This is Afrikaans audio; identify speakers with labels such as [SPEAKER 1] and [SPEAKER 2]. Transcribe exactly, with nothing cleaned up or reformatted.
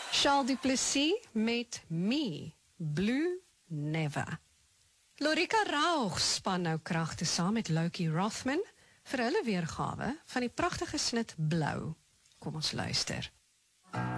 [SPEAKER 1] Charles du Plessis met Me, Blue Never. Lorika Rauch span nou kragte saam met Loki Rothman vir hulle weergawe van die pragtige snit Blou. Kom ons luister.